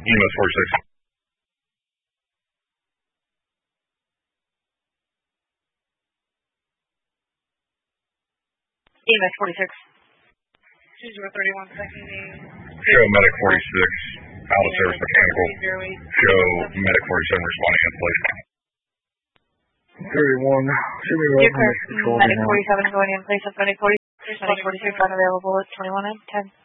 EMS 46. EMS 46. 2031, second name. Show medic 46, out of service mechanical. Show medic 47 responding in place. 31. Medic 47 going in place of medic 46. Medic 46 unavailable at 21 and 10.